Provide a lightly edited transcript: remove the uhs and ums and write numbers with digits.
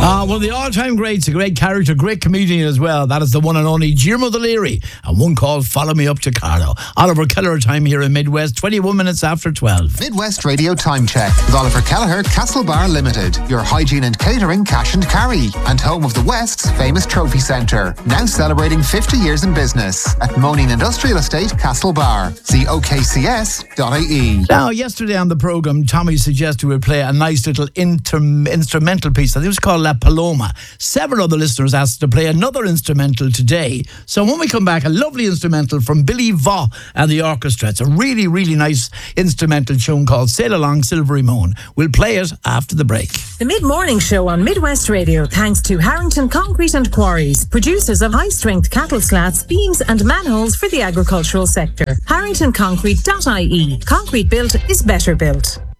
One of the all-time greats, a great character, great comedian as well. That is the one and only Diarmuid O'Leary. And one called Follow Me Up to Carlow. Oliver Kelleher time here in Midwest, 21 minutes after 12. Midwest Radio Time Check with Oliver Kelleher, Castlebar Limited. Your hygiene and catering cash and carry. And home of the West's famous trophy centre. Now celebrating 50 years in business. At Moaning Industrial Estate, Castlebar. See okcs.ie. Now, yesterday on the programme, Tommy suggested we play a nice little instrumental piece. I think it was called La Paloma. Several other listeners asked to play another instrumental today. So when we come back, a lovely instrumental from Billy Vaugh and the orchestra. It's a really, really nice instrumental tune called Sail Along Silvery Moon. We'll play it after the break. The Mid-Morning Show on Midwest Radio, thanks to Harrington Concrete and Quarries, producers of high-strength cattle slats, beams and manholes for the agricultural sector. HarringtonConcrete.ie. Concrete built is better built.